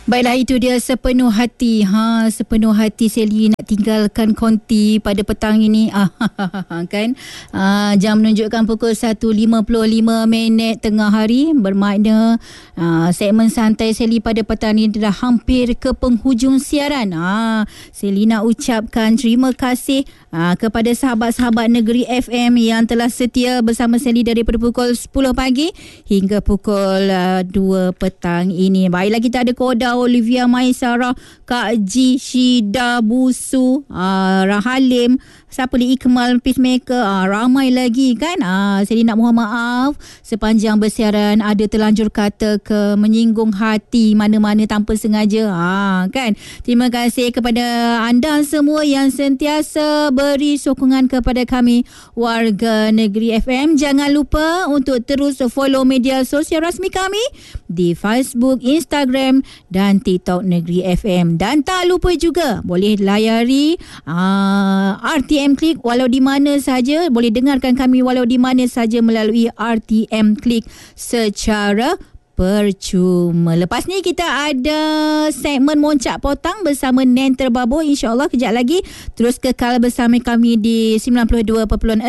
Baiklah, itu dia sepenuh hati. Sepenuh hati Sally nak tinggalkan konti pada petang ini. Kan? Jam menunjukkan pukul 1.55 tengah hari. Bermakna segmen santai Sally pada petang ini dah hampir ke penghujung siaran. Sally nak ucapkan terima kasih kepada sahabat-sahabat Negeri FM yang telah setia bersama Sally daripada pukul 10 pagi hingga pukul 2 petang ini. Baiklah, kita ada Koda, Olivia, Maisarah, Kak Ji, Shida, Busu, Rahalim, siapa ni, Ikmal, Peacemaker, ramai lagi kan. Saya nak mohon maaf sepanjang bersiaran ada terlanjur kata ke menyinggung hati mana-mana tanpa sengaja. Kan. Terima kasih kepada anda semua yang sentiasa beri sokongan kepada kami warga Negeri FM. Jangan lupa untuk terus follow media sosial rasmi kami di Facebook, Instagram dan TikTok Negeri FM. Dan tak lupa juga boleh layari RTM Click walau di mana saja. Boleh dengarkan kami walau di mana saja melalui RTM Click secara percuma. Lepas ni kita ada segmen Moncak Potang bersama Nen Terbabu. InsyaAllah kejap lagi terus kekal bersama kami di 92.6,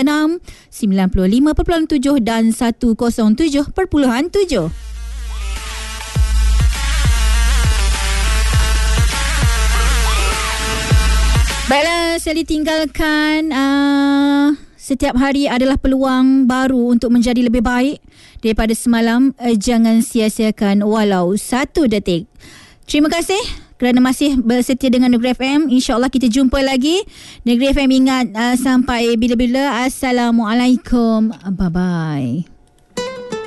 95.7 dan 107.7. Baiklah, Sally tinggalkan setiap hari adalah peluang baru untuk menjadi lebih baik daripada semalam. Jangan sia-siakan walau 1 detik. Terima kasih kerana masih bersetia dengan Negeri FM. InsyaAllah kita jumpa lagi. Negeri FM ingat sampai bila-bila. Assalamualaikum. Bye-bye.